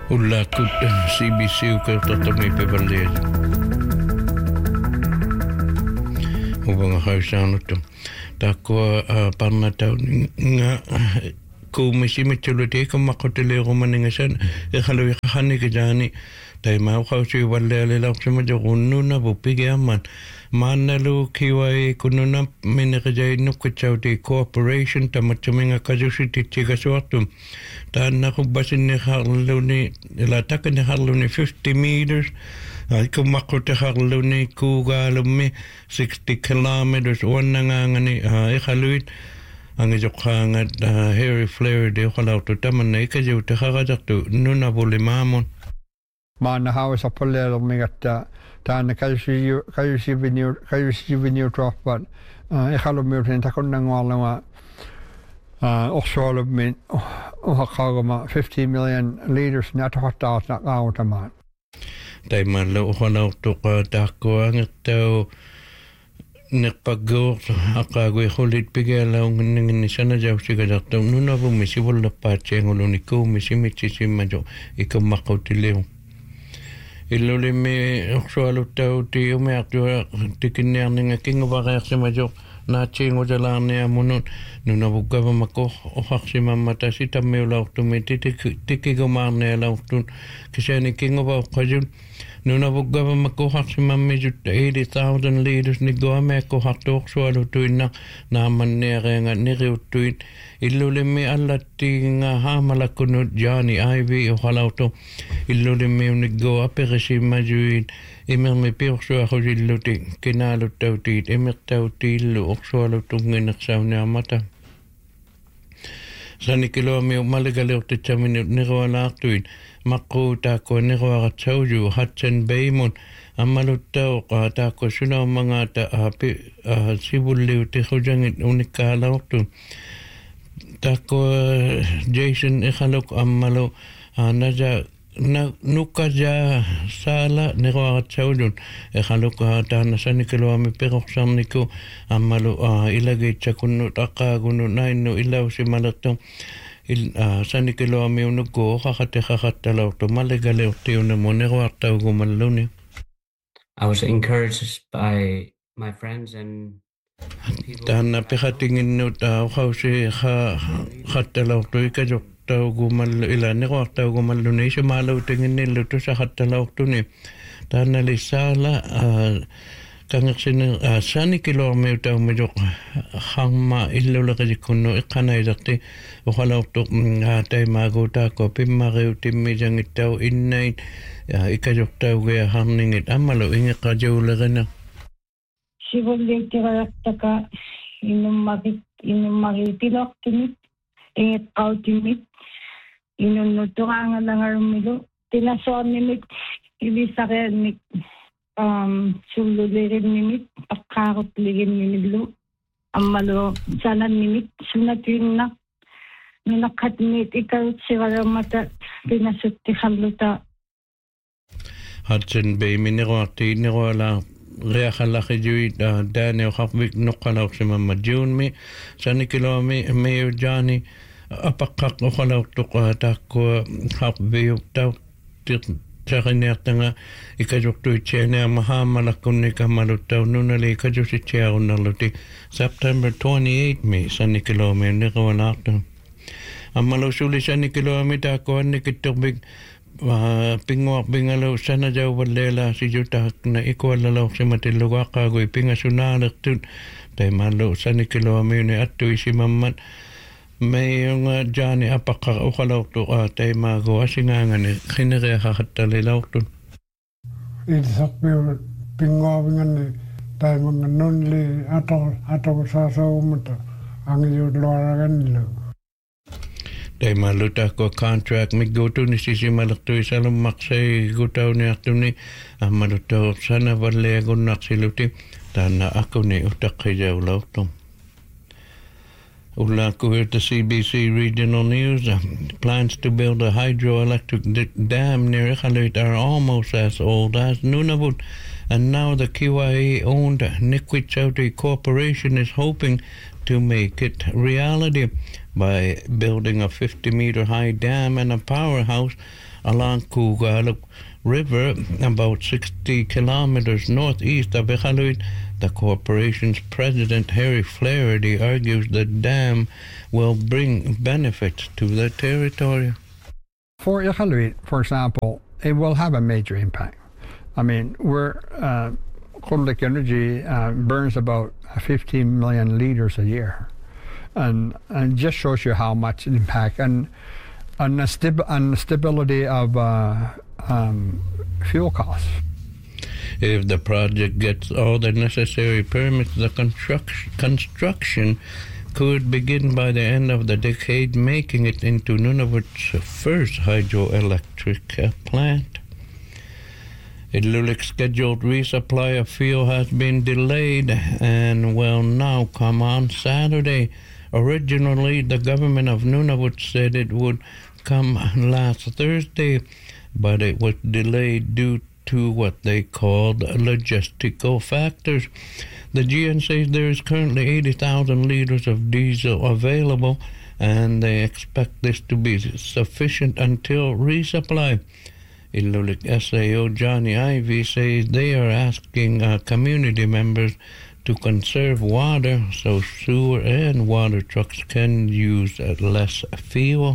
Ulla kut CBC ukertata mi pevalleet. Uvanga hausaanut. Takko parnatau nga kuumisi mitulute kamakotele romaningasan halu hani kajani tai mau khausi walle laksima jogununa bupigaman manalu kiwai kununa minakajai nukachauti cooperation tamachaminga kajushiti chigaswatu tanna kubasin harluni la takane harluni 50 meters kumakote harluni kugalumi 60 kilometers wannangangani haluit angijokhangat hairy flare de khalautu tamanna ikajiu takhagatu nuna bulimamon maana hausa polelo migatta taana kayusi venue troppan ikhalu mirten takonna ngwalama offshore min ohakagama 50 million liters natahata na gautaman taimalo khalautu takko angatau Nepagor akago holit pigala ngin sana jaw sigadak nuna bu misi wala pache ngoloniko misi michi majo ikamakotile ilole me oxalo tauti o me aktua tikinner ninga kinga varex majo na chingo jalane amunun nuna bu gava mako o haxima mata sita me la automati tikigo marne la autun kisani kinga va qajun Nuna vugava mako haksima mejut 80,000 liters ni goa meko hakto sualu tuina na mannerenga niriutuin illule me allatti nga hamala kunut jani ivy o halauto illule me ni goa perisi majuin emer me pirso hojilluti kinalu tautit emer tautillu oksualu tungin sauna mata Sani kilo me malegale te chamini niroalatuin Mako tako nero tauju Hudson Bay mon amalutau tako suna mga sibuli te hojangit unikala oktu tako Jason ikhalok amalo naja nukaja sala nero taujun ikhalok tana sani kilo ame peroksan niko amalo ilagay chakunu takagunu nainu ilawsi malato Sani kilo ame unugo kakate lau to malegale te una monero arta ugumaluni. I was encouraged by my friends and people. Tana pehatingin no ta hausi khatta lau to ikajok ta ugumal ila nero arta ugumaluni se malau tingin nilu to sa khatta lau to ni. Tana lisala Kangaksin sani kilo me ta mejok hangma illo la kajikuno ikana idakti wakala to tai magota ko pimare timmi jangitau innai ikajok tau ge hamningit amalo inga kajula gana Sibulle tiraktaka inumagi tiloktimit inget kautimit inunuturanga langarumilo tinasonimit ibisarenit sululirin nimit pakarot ligin miniglo amalo sanan nimit sunatin na nakatnit ikaw siwaramata pinasutti haluta Hudson Bay minerati nirola reakhala khijui dane o khafik nokala oksima majun mi sani kilo mi jani apakak o khala to ko khafbe ta Tanga ikajoktu chene mahamala kunni kamalutta nunali ikajusi chaunaloti September 28 me sani kilometer kawanakta amalo suli sani kilometer ko nikitubig pingwak bingalo sana jaw walela si juta na ikwalalo si matiluga ka go pinga sunalak tun tay malo sani kilometer attu isi mammat May yung Johnny apaka ukalaw to tay mago asingangan kinere hakatalilaw to. Isak me pingawingan tay mga nunli ato sa umata ang yung loragan nila. Tay maluta ko contract mig go to ni sisi malakto isalong maksay gutaw ni ato ni maluta sana wale agon naksiluti tana ako ni utak kaya ulaw to. Ulaku at the CBC Regional News plans to build a hydroelectric dam near Ikhalut are almost as old as Nunavut, and now the QIA-owned Nikwitchauti Corporation is hoping to make it reality. by building a 50-meter-high dam and a powerhouse along Kugaluk River, about 60 kilometers northeast of Iqaluit. The corporation's president, Harry Flaherty, argues the dam will bring benefits to the territory. For Iqaluit, for example, it will have a major impact. I mean, Kulluk Energy burns about 15 million liters a year, and just shows you how much impact and the stability of fuel costs. If the project gets all the necessary permits, the construction could begin by the end of the decade, making it into Nunavut's first hydroelectric plant. Iqaluit's scheduled resupply of fuel has been delayed and will now come on Saturday. Originally, the government of Nunavut said it would come last Thursday, but it was delayed due to what they called logistical factors. The GN says there is currently 80,000 liters of diesel available, and they expect this to be sufficient until resupply. Iqaluit SAO Johnny Ivy says they are asking community members to conserve water so sewer and water trucks can use less fuel.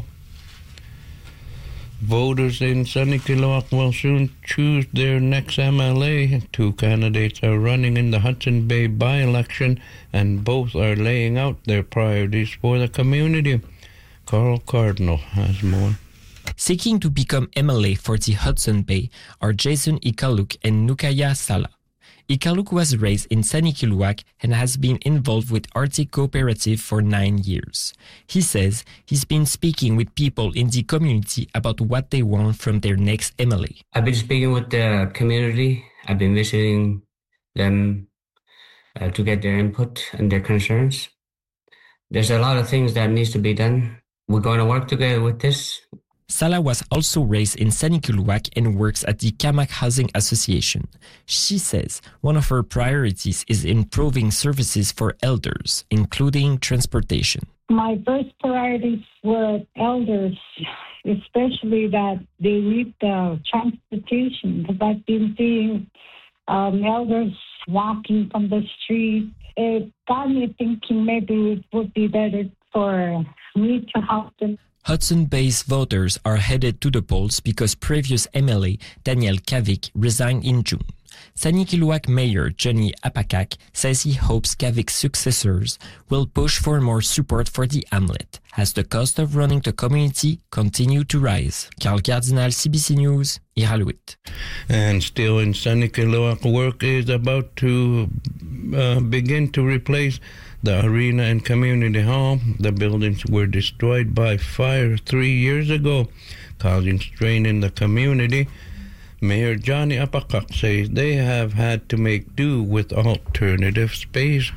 Voters in Sunny Kilowatt will soon choose their next MLA. Two candidates are running in the Hudson Bay by-election, and both are laying out their priorities for the community. Carl Cardinal has more. Seeking to become MLA for the Hudson Bay are Jason Iqaluit and Nukaya Sala. Iqaluit was raised in Sanikiluaq and has been involved with Arctic Cooperative for 9 years. He says he's been speaking with people in the community about what they want from their next MLA. I've been speaking with the community. I've been visiting them to get their input and their concerns. There's a lot of things that needs to be done. We're going to work together with this. Sala was also raised in Sanikiluaq and works at the Kamak Housing Association. She says one of her priorities is improving services for elders, including transportation. My first priorities were elders, especially that they need the transportation, because I've been seeing elders walking from the street. It got me thinking maybe it would be better for me to help them. Hudson Bay's voters are headed to the polls because previous MLA Daniel Kavik resigned in June. Sanikiluaq Mayor Johnny Apakak says he hopes Kavik's successors will push for more support for the hamlet as the cost of running the community continue to rise. Carl Cardinal, CBC News, Iqaluit. And still in Sanikiluaq, work is about to begin to replace the arena and community hall. The buildings were destroyed by fire 3 years ago, causing strain in the community. Mayor Johnny Apakak says they have had to make do with alternative space.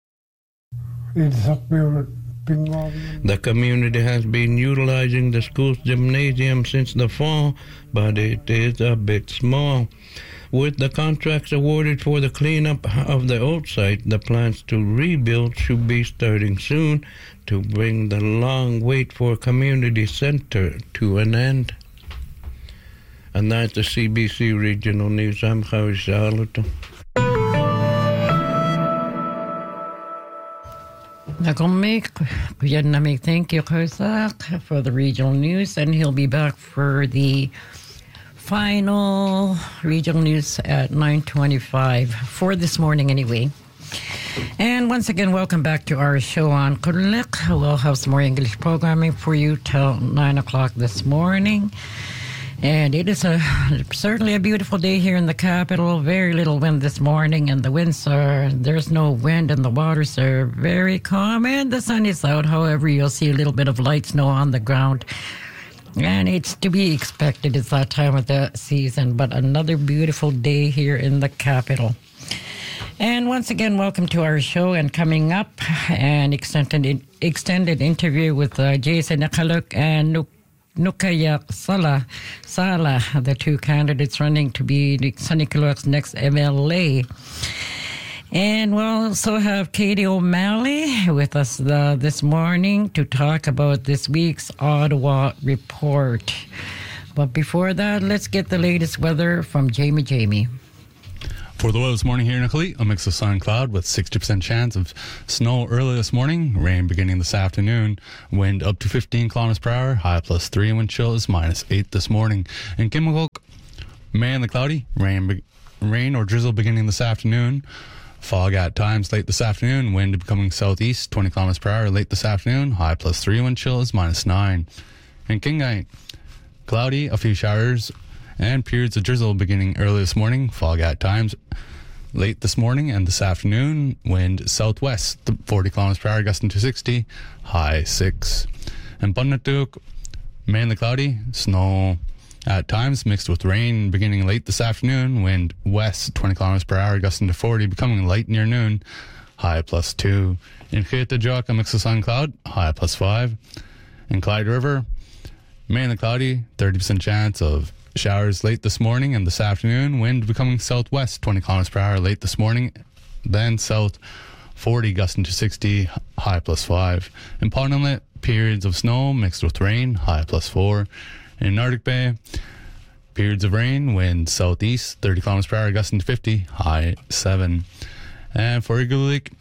The community has been utilizing the school's gymnasium since the fall, but it is a bit small. With the contracts awarded for the cleanup of the old site, the plans to rebuild should be starting soon to bring the long wait for community center to an end. And that's the CBC Regional News. I'm Javi Saluto. Thank you, Kozak, for the regional news, and he'll be back for the final regional news at 9:25 for this morning anyway. And once again, welcome back to our show on Kulluk. We'll have some more English programming for you till 9 o'clock this morning. And it is certainly a beautiful day here in the capital. Very little wind this morning, and there's no wind, and the waters are very calm, and the sun is out. However, you'll see a little bit of light snow on the ground. And it's to be expected. It's that time of the season, but another beautiful day here in the capital. And once again, welcome to our show. And coming up, an extended interview with Jason Iqaluit and Nukaya Sala, the two candidates running to be Sanikiluaq's next MLA. And we'll also have Katie O'Malley with us this morning to talk about this week's Ottawa Report. But before that, let's get the latest weather from Jamie. For the weather this morning here in Italy, a mix of sun and cloud with 60% chance of snow early this morning, rain beginning this afternoon, wind up to 15 kilometers per hour, high +3, and wind chill is -8 this morning. In Kimmelhoek, mainly cloudy, rain or drizzle beginning this afternoon. Fog at times late this afternoon, wind becoming southeast, 20 kilometers per hour late this afternoon, high +3, wind chill is -9. In Kingyte, cloudy, a few showers, and periods of drizzle beginning early this morning, fog at times late this morning and this afternoon, wind southwest, 40 kilometers per hour gusting to 60, high 6. In Bundatuk, mainly cloudy, snow at times mixed with rain beginning late this afternoon, wind west 20 kilometers per hour gusting to 40, becoming light near noon, high +2. In Khayatijok, a mix of sun and cloud, high +5. In Clyde River, mainly cloudy, 30% chance of showers late this morning and this afternoon, wind becoming southwest 20 kilometers per hour late this morning, then south 40 gusting to 60, high +5. In Pond Inlet, periods of snow mixed with rain, high +4. In Nordic Bay, periods of rain, wind southeast, 30 kilometers per hour, gusting to 50, high 7. And for Iqaluit,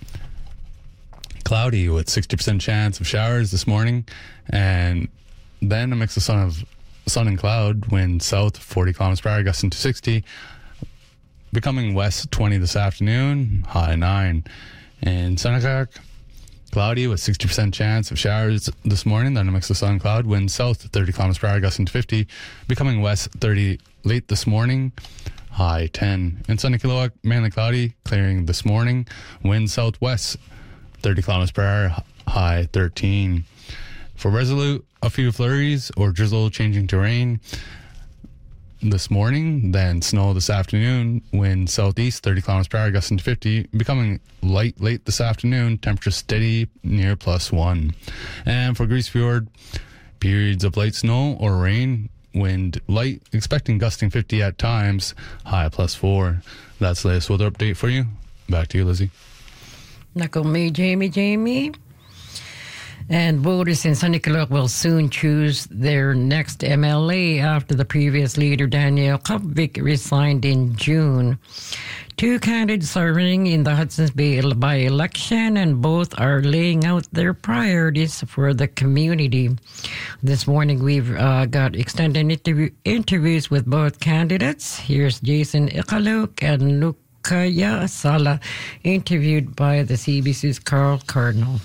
cloudy with 60% chance of showers this morning, and then a mix of sun and cloud, wind south, 40 kilometers per hour, gusting to 60, becoming west 20 this afternoon, high 9. In Senekak, cloudy with 60% chance of showers this morning, then a mix of sun and cloud, wind south 30 kilometers per hour, gusting to 50, becoming west 30 late this morning, high 10. In Sunny Kilowog, mainly cloudy, clearing this morning, wind southwest 30 kilometers per hour, high 13. For Resolute, a few flurries or drizzle changing to rain this morning, then snow this afternoon, wind southeast 30 kilometers per hour, gusting to 50, becoming light late this afternoon, temperature steady near +1. And for Grise Fjord, periods of light snow or rain, wind light, expecting gusting 50 at times, high +4. That's the latest weather update for you. Back to you, Lizzie. Nako me, Jamie. And voters in Sunny Killock will soon choose their next MLA after the previous leader, Daniel Kavik, resigned in June. Two candidates are running in the Hudson's Bay by-election, and both are laying out their priorities for the community. This morning, we've got extended interviews with both candidates. Here's Jason Iqaluit and Lukaya Sala, interviewed by the CBC's Carl Cardinal.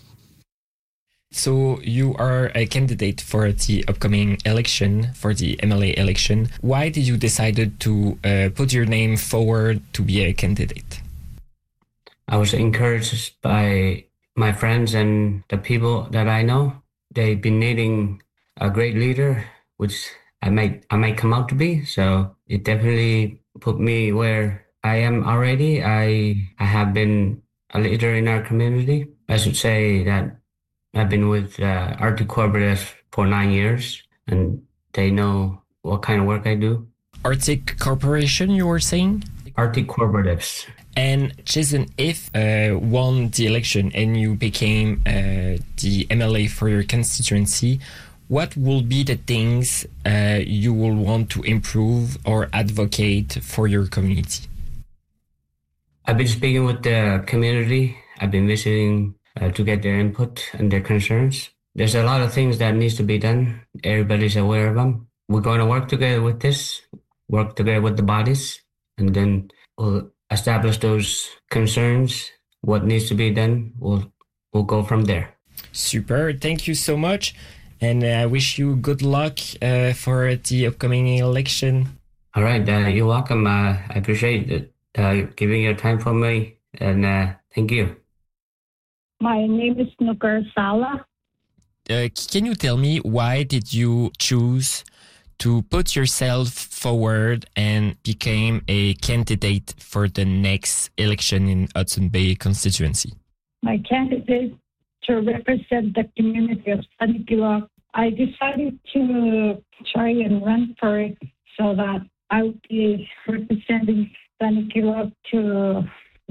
So you are a candidate for the upcoming election, for the MLA election. Why did you decide to put your name forward to be a candidate? I was encouraged by my friends and the people that I know. They've been needing a great leader, which I might come out to be. So it definitely put me where I am already. I have been a leader in our community. I should say that I've been with Arctic Cooperatives for 9 years, and they know what kind of work I do. Arctic Corporation, you were saying? Arctic Cooperatives. And Jason, if won the election and you became the MLA for your constituency, what will be the things you will want to improve or advocate for your community? I've been speaking with the community. I've been visiting to get their input and their concerns. There's a lot of things that needs to be done. Everybody's aware of them. We're going to work together with this, work together with the bodies, and then we'll establish those concerns, what needs to be done. We'll go from there. Super. Thank you so much. And I wish you good luck for the upcoming election. All right. You're welcome. I appreciate it, giving your time for me. And thank you. My name is Nukar Sala. Can you tell me why did you choose to put yourself forward and became a candidate for the next election in Hudson Bay constituency? My candidate to represent the community of Sunny Killock. I decided to try and run for it so that I would be representing Sunny Killock to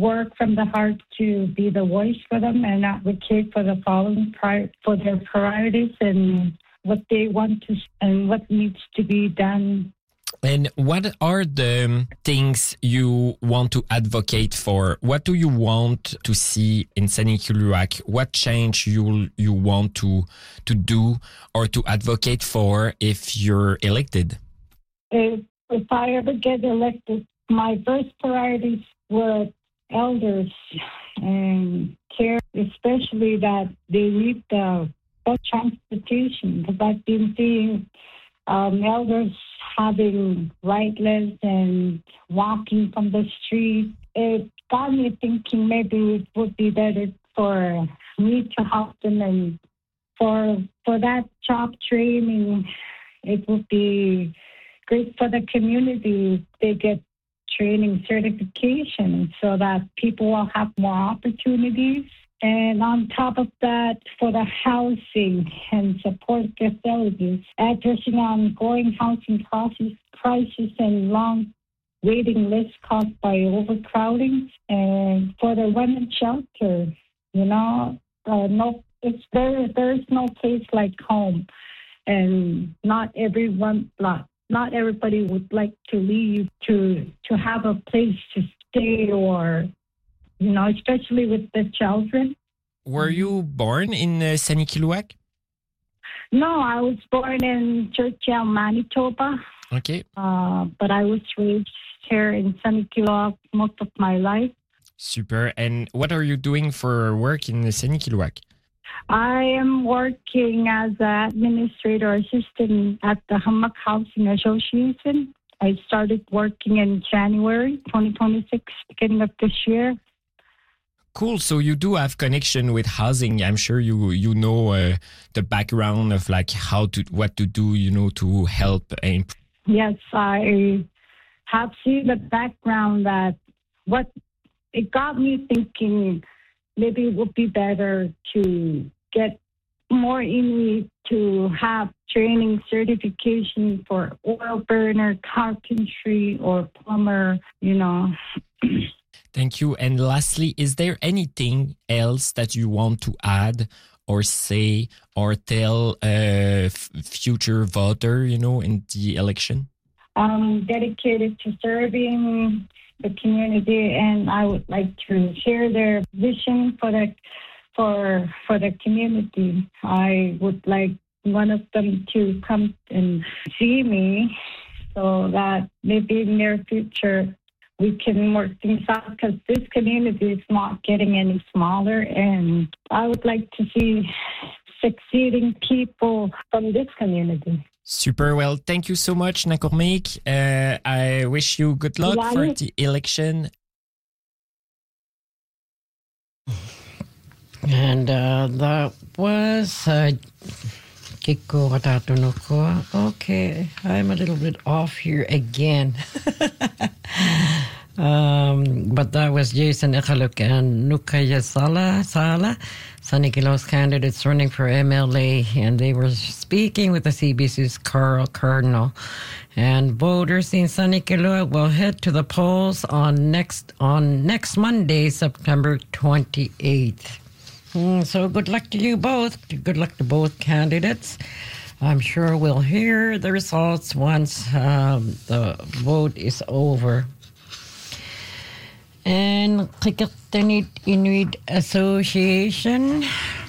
work from the heart to be the voice for them and advocate for the following for their priorities and what they want to and what needs to be done. And what are the things you want to advocate for? What do you want to see in Sanikiluaq? What change you want to do or to advocate for if you're elected? If I ever get elected, my first priorities were elders and care, especially that they need the transportation, because I've been seeing elders having right legs and walking from the street. It got me thinking maybe it would be better for me to help them, and for that job training, it would be great for the community. They get training certification so that people will have more opportunities. And on top of that, for the housing and support facilities, addressing ongoing housing crisis and long waiting lists caused by overcrowding. And for the women's shelter, there's no place like home. And not everybody would like to leave to have a place to stay, or especially with the children. Were you born in Sanikiluaq? No, I was born in Churchill, Manitoba. Okay. But I was raised here in Sanikiluaq most of my life. Super. And what are you doing for work in Sanikiluaq? I am working as an administrator assistant at the Hammock Housing Association. I started working in January 2026, beginning of this year. Cool. So you do have connection with housing. I'm sure you know the background of like what to do, to help. Yes, I have seen the background that it got me thinking maybe it would be better to get more Inuit to have training certification for oil burner, carpentry, or plumber, Thank you. And lastly, is there anything else that you want to add or say or tell a future voter, in the election? I'm dedicated to serving the community, and I would like to share their vision for the community. I would like one of them to come and see me so that maybe in near future we can work things out, because this community is not getting any smaller, and I would like to see succeeding people from this community. Super. Well, thank you so much, Nakormik. I wish you good luck for the election. And that was Kiko Watatunoko. Okay, I'm a little bit off here again. But that was Jason Echaluk and Nukaya Sala, Sanikiluaq's candidates running for MLA, and they were speaking with the CBC's Carl Cardinal. And voters in Sanikiluaq will head to the polls on next Monday, September 28th. So good luck to you both. Good luck to both candidates. I'm sure we'll hear the results once the vote is over. And Qikiqtaniit Inuit Association,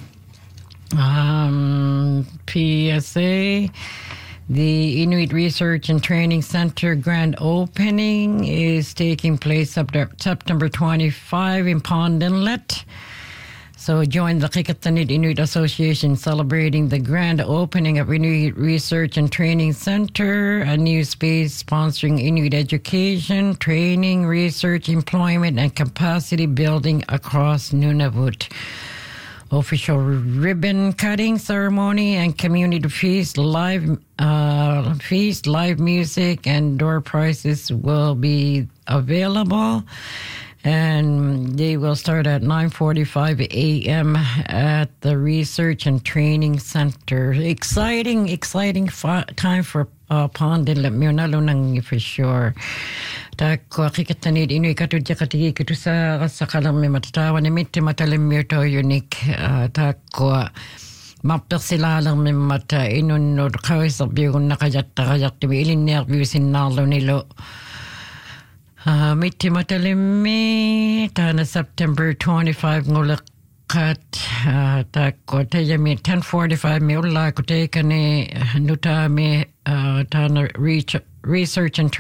PSA, the Inuit Research and Training Center grand opening is taking place September 25 in Pond Inlet. So join the Qikiqtaniit Inuit Association celebrating the grand opening of Inuit Research and Training Center, a new space sponsoring Inuit education, training, research, employment, and capacity building across Nunavut. Official ribbon cutting ceremony and community feast, live music, and door prizes will be available. And they will start at 9:45 a.m. at the Research and Training Center. Exciting time for Pondin Mirnalunang for sure. Tako kikitanid inu ikatudya katigi kitu sa kalang may matatawa ni miti matalim mirto unique. Tako mapersilalang may mata inunod kawis of yung nakajat tibi ilin nervous in nalo nilo. Miti matalimi tana September 25 ngulakat tako tayo mi 10:45 mi ula ko tayo kani nuta mi tana Research and Training